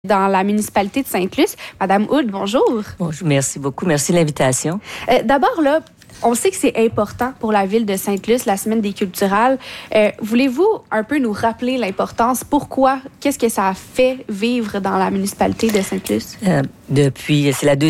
dans la municipalité de Sainte-Luce. Madame Hood, bonjour. Bonjour, merci beaucoup. Merci de l'invitation. D'abord, là, on sait que c'est important pour la ville de Sainte-Luce, la Semaine des culturales. Voulez-vous un peu nous rappeler l'importance? Pourquoi? Qu'est-ce que ça a fait vivre dans la municipalité de Sainte-Luce? C'est le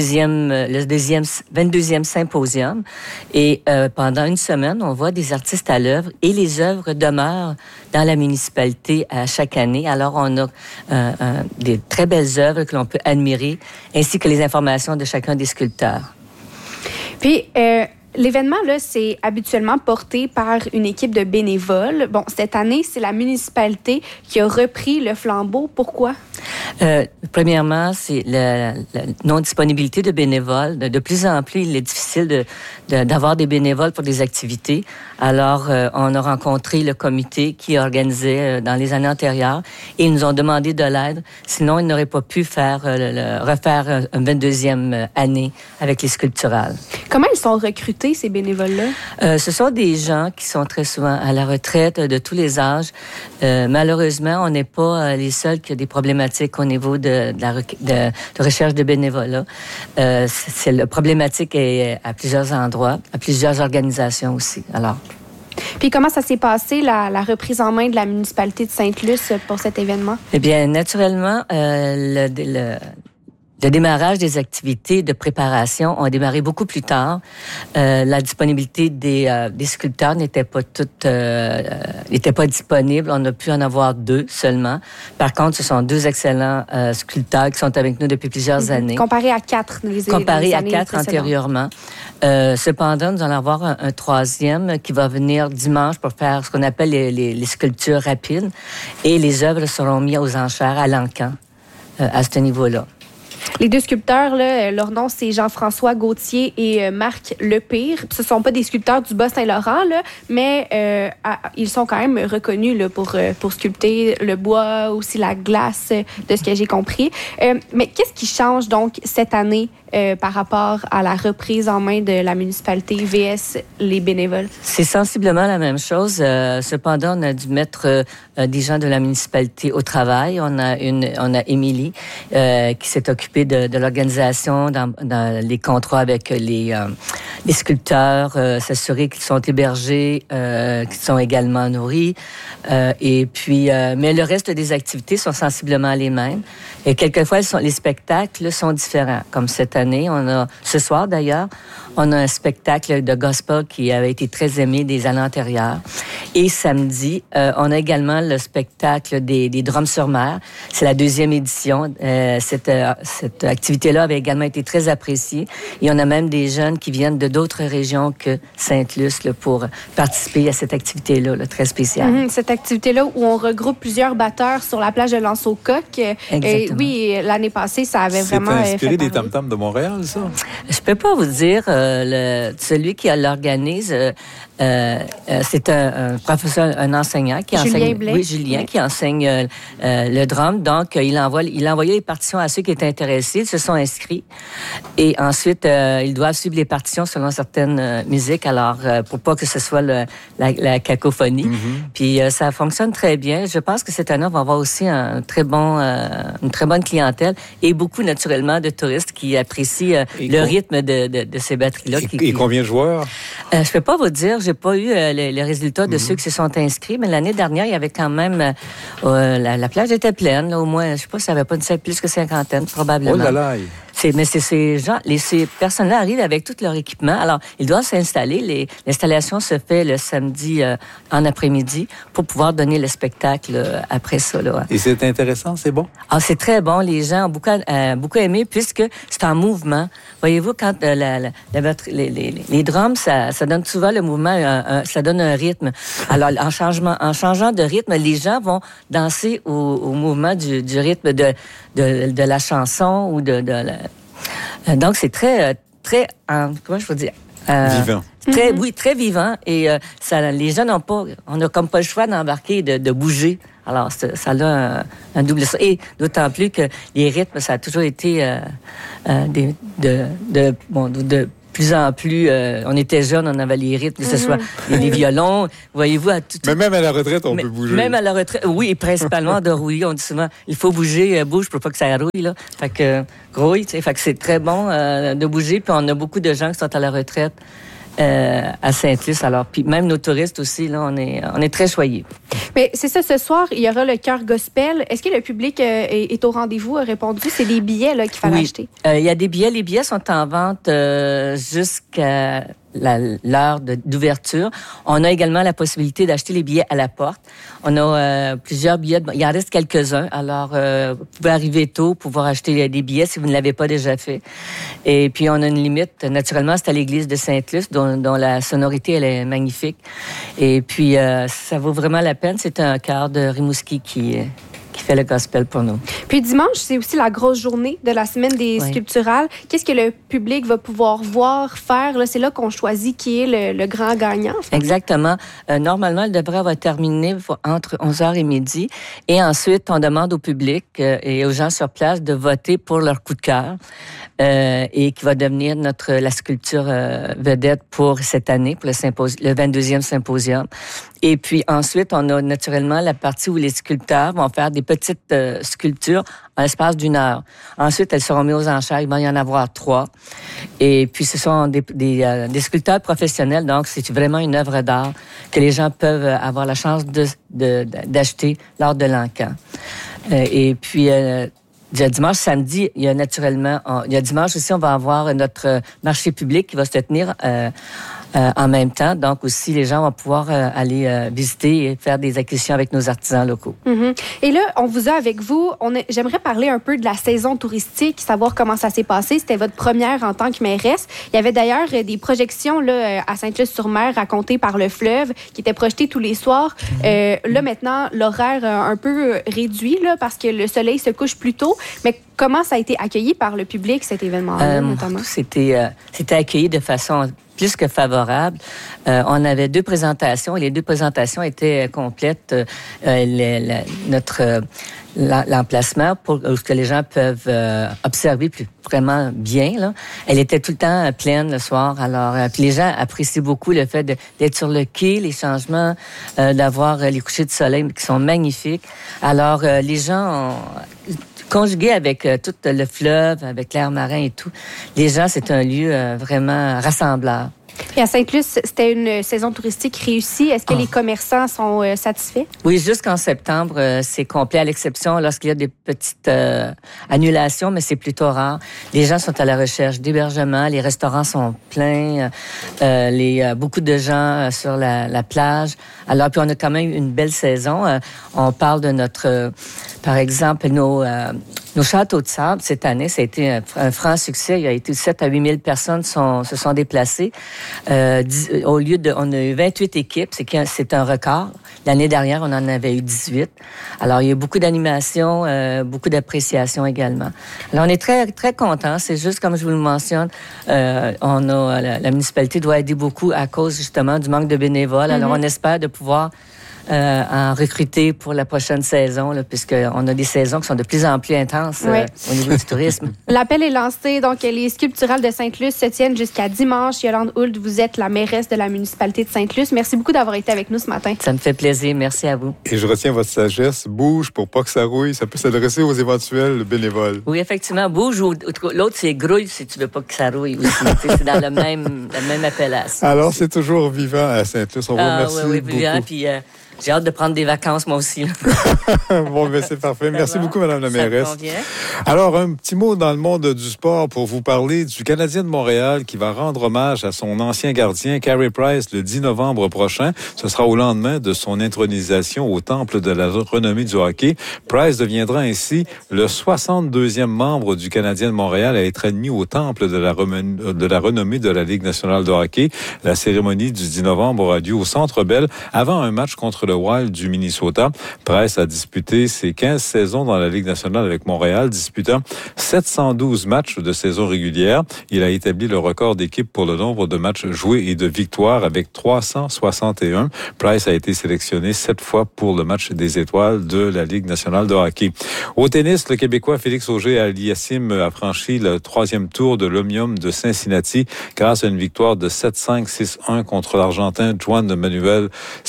22e symposium. Et pendant une semaine, on voit des artistes à l'œuvre et les œuvres demeurent dans la municipalité à chaque année. Alors, on a des très belles œuvres que l'on peut admirer, ainsi que les informations de chacun des sculpteurs. Puis, l'événement, là, c'est habituellement porté par une équipe de bénévoles. Bon, cette année, c'est la municipalité qui a repris le flambeau. Pourquoi? Premièrement, c'est la non-disponibilité de bénévoles. De plus en plus, il est difficile d'avoir des bénévoles pour des activités. Alors, on a rencontré le comité qui organisait dans les années antérieures et ils nous ont demandé de l'aide. Sinon, ils n'auraient pas pu refaire une 22e année avec les sculpturales. Comment ils sont recrutés, ces bénévoles-là? Ce sont des gens qui sont très souvent à la retraite de tous les âges. Malheureusement, on n'est pas les seuls qui ont des problématiques au niveau de recherche de bénévolat. La problématique est à plusieurs endroits, à plusieurs organisations aussi. Alors. Puis comment ça s'est passé, la reprise en main de la municipalité de Sainte-Luce pour cet événement? Eh bien, naturellement, le démarrage des activités de préparation ont démarré beaucoup plus tard. La disponibilité des sculpteurs n'était pas disponible. On a pu en avoir 2 seulement. Par contre, ce sont 2 excellents sculpteurs qui sont avec nous depuis plusieurs années. Comparé à 4 Comparé à 4 antérieurement. Cependant, nous allons avoir un 3e qui va venir dimanche pour faire ce qu'on appelle les sculptures rapides. Et les œuvres seront mises aux enchères à l'encan à ce niveau-là. Les 2 sculpteurs, là, leur nom, c'est Jean-François Gauthier et Marc Lepire. Ce ne sont pas des sculpteurs du Bas-Saint-Laurent, là, mais ils sont quand même reconnus là, pour sculpter le bois, aussi la glace, de ce que j'ai compris. Mais qu'est-ce qui change donc cette année par rapport à la reprise en main de la municipalité VS les bénévoles? C'est sensiblement la même chose. Cependant, on a dû mettre des gens de la municipalité au travail. On a Émilie qui s'est occupée de l'organisation dans les contrats avec les sculpteurs, s'assurer qu'ils sont hébergés, qu'ils sont également nourris. Et puis, mais le reste des activités sont sensiblement les mêmes. Et quelquefois, les spectacles sont différents. Comme cette année, ce soir d'ailleurs, on a un spectacle de gospel qui avait été très aimé des années antérieures. Et samedi, on a également le spectacle des Drums sur mer. C'est la 2e édition. Cette activité-là avait également été très appréciée. Et on a même des jeunes qui viennent de d'autres régions que Sainte-Luce là, pour participer à cette activité-là, là, très spéciale. Cette activité-là où on regroupe plusieurs batteurs sur la plage de L'Anse-au-Coq. Exactement. Oui, l'année passée, ça avait vraiment inspiré des tam-tams de Montréal, ça? Je peux pas vous dire. Celui qui l'organise, c'est un professeur, un enseignant qui enseigne. Oui, Julien, qui enseigne le drum. Donc, il a envoyé les partitions à ceux qui étaient intéressés. Ils se sont inscrits. Et ensuite, ils doivent suivre les partitions selon certaines musiques. Alors, pour pas que ce soit la cacophonie. Mm-hmm. Puis, ça fonctionne très bien. Je pense que cette année, on va avoir aussi une très bonne clientèle et beaucoup, naturellement, de touristes qui apprécient le rythme de ces batteries-là. Et combien de joueurs? Je peux pas vous dire. J'ai pas eu les résultats de ceux qui se sont inscrits, mais l'année dernière, il y avait quand même... la plage était pleine, là, au moins, je sais pas si ça avait pas plus que 50, probablement. Oh là là! Mais ces personnes-là arrivent avec tout leur équipement. Alors, ils doivent s'installer. L'installation se fait le samedi en après-midi pour pouvoir donner le spectacle après ça. Là. Et c'est intéressant, c'est bon? Ah, c'est très bon. Les gens ont beaucoup aimé puisque c'est en mouvement. Voyez-vous, quand les drums, ça donne souvent le mouvement, ça donne un rythme. Alors, en changeant de rythme, les gens vont danser au mouvement du rythme de la chanson ou donc, c'est très, comment je peux dire? Vivant. Oui, très vivant. Et les gens on n'a comme pas le choix d'embarquer, de bouger. Alors, ça a un double sens. Et d'autant plus que les rythmes, ça a toujours été plus en plus, on était jeunes, on avait les rythmes, que ce soit les violons, voyez-vous. Mais même à la retraite, on peut bouger. Même à la retraite, oui, et principalement de rouiller. On dit souvent, il faut bouger, bouge pour pas que ça rouille, là. Fait que, grouille, tu sais, fait que c'est très bon de bouger. Puis on a beaucoup de gens qui sont à la retraite à Sainte-Luce. Alors, puis même nos touristes aussi, là, on est très choyés. Mais c'est ça, ce soir, il y aura le chœur gospel. Est-ce que le public est au rendez-vous, a répondu? C'est des billets là, qu'il fallait acheter. Il y a des billets. Les billets sont en vente jusqu'à l'heure d'ouverture. On a également la possibilité d'acheter les billets à la porte. On a plusieurs billets. Il en reste quelques-uns. Alors, vous pouvez arriver tôt pour pouvoir acheter des billets si vous ne l'avez pas déjà fait. Et puis, on a une limite. Naturellement, c'est à l'église de Sainte-Luce, dont la sonorité, elle est magnifique. Et puis, ça vaut vraiment la peine. C'est un chœur de Rimouski qui fait le gospel pour nous. Puis dimanche, c'est aussi la grosse journée de la semaine des sculpturales. Qu'est-ce que le public va pouvoir voir, faire? Là, c'est là qu'on choisit qui est le grand gagnant. Exactement. Normalement, le devrait avoir terminé entre 11h et midi. Et ensuite, on demande au public et aux gens sur place de voter pour leur coup de cœur et qui va devenir la sculpture vedette pour cette année, pour le 22e symposium. Et puis ensuite, on a naturellement la partie où les sculpteurs vont faire des petites sculptures en l'espace d'une heure. Ensuite, elles seront mises aux enchères. Il va y en avoir 3. Et puis, ce sont des sculpteurs professionnels. Donc, c'est vraiment une œuvre d'art que les gens peuvent avoir la chance d'acheter lors de l'encan. Et puis, dimanche, samedi, il y a dimanche aussi, on va avoir notre marché public qui va se tenir en même temps. Donc aussi, les gens vont pouvoir aller visiter et faire des acquisitions avec nos artisans locaux. Mm-hmm. Et là, on vous a avec vous. J'aimerais parler un peu de la saison touristique, savoir comment ça s'est passé. C'était votre première en tant que mairesse. Il y avait d'ailleurs des projections là, à Sainte-Luce-sur-Mer racontées par le fleuve qui étaient projetées tous les soirs. Là, maintenant, l'horaire un peu réduit là, parce que le soleil se couche plus tôt. Mais comment ça a été accueilli par le public, cet événement-là, notamment? C'était accueilli de façon plus que favorable. On avait 2 présentations et les 2 présentations étaient complètes. L'emplacement pour que les gens peuvent observer vraiment bien. Là. Elle était tout le temps pleine le soir. Alors, puis les gens apprécient beaucoup le fait d'être sur le quai, les changements, d'avoir les couchers de soleil qui sont magnifiques. Alors, les gens ont conjugué avec tout le fleuve, avec l'air marin et tout. Les gens, c'est un lieu vraiment rassembleur. Et à Sainte-Luce, c'était une saison touristique réussie. Est-ce que les commerçants sont satisfaits? Oui, jusqu'en septembre, c'est complet, à l'exception lorsqu'il y a des petites annulations, mais c'est plutôt rare. Les gens sont à la recherche d'hébergement, les restaurants sont pleins, beaucoup de gens sur la plage. Alors, puis on a quand même une belle saison. On parle de par exemple, nos châteaux de sable, cette année, ça a été un franc succès. Il y a été 7 à 8 000 personnes se sont déplacées. On a eu 28 équipes, c'est un record. L'année dernière, on en avait eu 18. Alors, il y a eu beaucoup d'animation, beaucoup d'appréciation également. Alors, on est très, très contents. C'est juste, comme je vous le mentionne, la municipalité doit aider beaucoup à cause, justement, du manque de bénévoles. Alors, on espère de pouvoir en recruter pour la prochaine saison, là, puisqu'on a des saisons qui sont de plus en plus intenses au niveau du tourisme. L'appel est lancé. Donc, les sculpturales de Sainte-Luce se tiennent jusqu'à dimanche. Yolande Hould, vous êtes la mairesse de la municipalité de Sainte-Luce. Merci beaucoup d'avoir été avec nous ce matin. Ça me fait plaisir. Merci à vous. Et je retiens votre sagesse. Bouge pour pas que ça rouille. Ça peut s'adresser aux éventuels bénévoles. Oui, effectivement. Bouge. L'autre, c'est grouille si tu veux pas que ça rouille aussi. C'est dans la même appellation. Alors, c'est toujours vivant à Sainte-Luce. On vous remercie oui, vivant. Puis, j'ai hâte de prendre des vacances, moi aussi. Bon, ben c'est parfait. Merci beaucoup, Madame la mairesse. Alors, un petit mot dans le monde du sport pour vous parler du Canadien de Montréal qui va rendre hommage à son ancien gardien, Carey Price, le 10 novembre prochain. Ce sera au lendemain de son intronisation au temple de la renommée du hockey. Price deviendra ainsi le 62e membre du Canadien de Montréal à être admis au temple de la renommée de la Ligue nationale de hockey. La cérémonie du 10 novembre aura lieu au Centre Bell avant un match contre le le Wild du Minnesota. Price a disputé ses 15 saisons dans la Ligue nationale avec Montréal, disputant 712 matchs de saison régulière. Il a établi le record d'équipe pour le nombre de matchs joués et de victoires avec 361. Price a été sélectionné 7 fois pour le match des étoiles de la Ligue nationale de hockey. Au tennis, le Québécois Félix Auger-Aliassime a franchi le 3e tour de l'Omnium de Cincinnati grâce à une victoire de 7-5, 6-1 contre l'Argentin Juan Manuel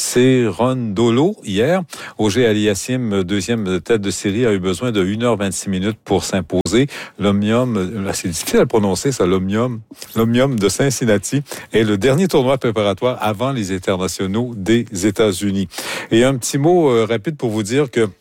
Cerundolo hier. Auger-Aliassime, deuxième tête de série, a eu besoin de 1h26 minutes pour s'imposer. L'Omnium, c'est difficile à prononcer ça, l'Omnium de Cincinnati est le dernier tournoi préparatoire avant les internationaux des États-Unis. Et un petit mot rapide pour vous dire que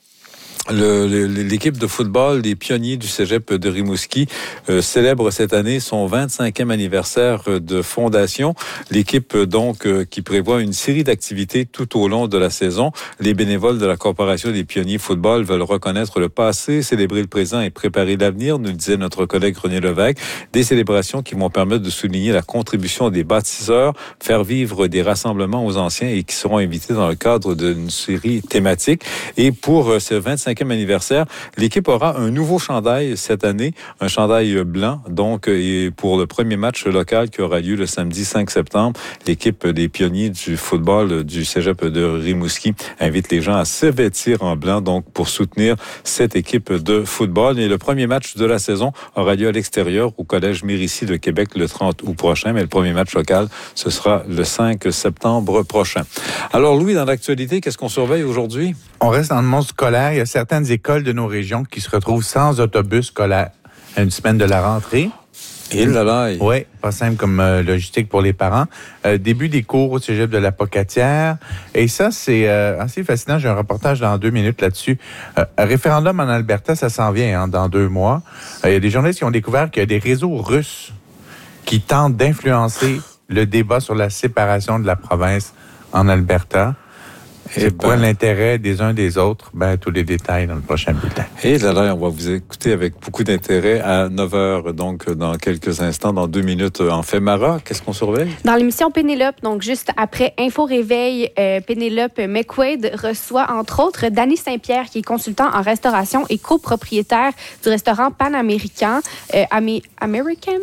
l'équipe de football des pionniers du Cégep de Rimouski célèbre cette année son 25e anniversaire de fondation. L'équipe donc qui prévoit une série d'activités tout au long de la saison. Les bénévoles de la Corporation des pionniers football veulent reconnaître le passé, célébrer le présent et préparer l'avenir, nous disait notre collègue René Lévesque. Des célébrations qui vont permettre de souligner la contribution des bâtisseurs, faire vivre des rassemblements aux anciens et qui seront invités dans le cadre d'une série thématique. Et pour ce 25e anniversaire, l'équipe aura un nouveau chandail cette année, un chandail blanc. Donc, et pour le premier match local qui aura lieu le samedi 5 septembre, l'équipe des pionniers du football du Cégep de Rimouski invite les gens à se vêtir en blanc, donc pour soutenir cette équipe de football. Et le premier match de la saison aura lieu à l'extérieur au Collège Mérici de Québec le 30 août prochain, mais le premier match local, ce sera le 5 septembre prochain. Alors, Louis, dans l'actualité, qu'est-ce qu'on surveille aujourd'hui? On reste dans le monde scolaire. Il y a certaines écoles de nos régions qui se retrouvent sans autobus scolaire à une semaine de la rentrée. Et là. Oui, pas simple comme logistique pour les parents. Début des cours au Cégep de la Pocatière. Et ça, c'est assez fascinant. J'ai un reportage dans 2 minutes là-dessus. Un référendum en Alberta, ça s'en vient dans 2 mois. Il y a des journalistes qui ont découvert qu'il y a des réseaux russes qui tentent d'influencer le débat sur la séparation de la province en Alberta. C'est quoi l'intérêt des uns des autres? Tous les détails dans le prochain bulletin. Et là, on va vous écouter avec beaucoup d'intérêt à 9h, donc dans quelques instants, dans 2 minutes en fait. Mara, qu'est-ce qu'on surveille? Dans l'émission Pénélope, donc juste après Info Réveil, Pénélope McQuaid reçoit entre autres Danny Saint-Pierre, qui est consultant en restauration et copropriétaire du restaurant Panaméricain, American.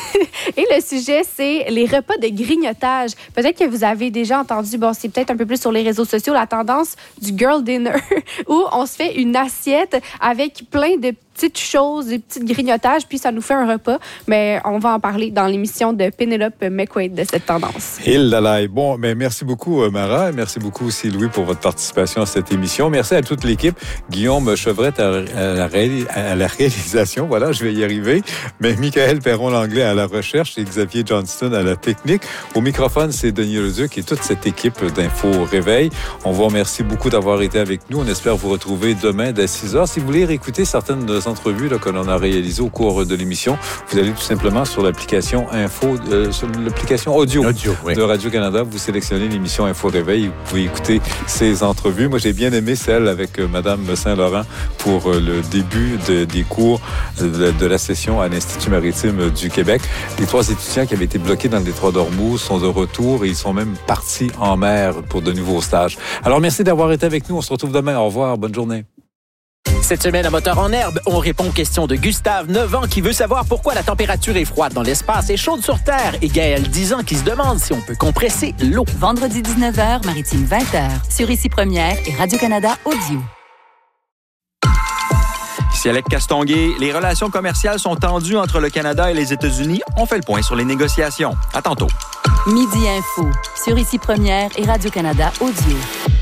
Et le sujet, c'est les repas de grignotage. Peut-être que vous avez déjà entendu, c'est peut-être un peu plus sur les réseaux sociaux, la tendance du girl dinner où on se fait une assiette avec plein de petites choses, des petits grignotages, puis ça nous fait un repas. Mais on va en parler dans l'émission de Pénélope McQuaid de cette tendance. Bon, mais merci beaucoup, Mara. Merci beaucoup aussi, Louis, pour votre participation à cette émission. Merci à toute l'équipe. Guillaume Chevrette à la réalisation. Voilà, je vais y arriver. Mais Michael Perron-Langlais à la recherche et Xavier Johnston à la technique. Au microphone, c'est Denis Leduc et toute cette équipe d'Info Réveil. On vous remercie beaucoup d'avoir été avec nous. On espère vous retrouver demain dès 6h. Si vous voulez réécouter certaines de entrevues que l'on a réalisées au cours de l'émission, vous allez tout simplement sur l'application sur l'application audio de Radio-Canada. Vous sélectionnez l'émission Info Réveil. Vous pouvez écouter ces entrevues. Moi, j'ai bien aimé celle avec Madame Saint-Laurent pour le début des cours de la session à l'Institut maritime du Québec. Les 3 étudiants qui avaient été bloqués dans le détroit d'Ormuz sont de retour et ils sont même partis en mer pour de nouveaux stages. Alors, merci d'avoir été avec nous. On se retrouve demain. Au revoir. Bonne journée. Cette semaine à Moteur en herbe, on répond aux questions de Gustave, 9 ans, qui veut savoir pourquoi la température est froide dans l'espace et chaude sur Terre, et Gaël, 10 ans, qui se demande si on peut compresser l'eau. Vendredi 19h, Maritime 20h, sur Ici Première et Radio-Canada Audio. Ici Alec Castonguay, les relations commerciales sont tendues entre le Canada et les États-Unis. On fait le point sur les négociations. À tantôt. Midi Info, sur Ici Première et Radio-Canada Audio.